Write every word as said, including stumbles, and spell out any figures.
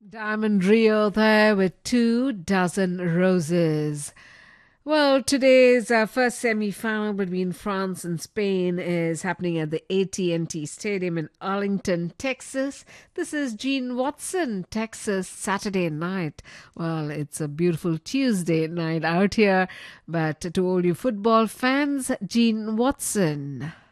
Diamond Rio there with two dozen roses. Well, today's uh, first semi-final between France and Spain is happening at the A T and T Stadium in Arlington, Texas. This is Gene Watson, Texas, Saturday night. Well, it's a beautiful Tuesday night out here, but to all you football fans, Gene Watson.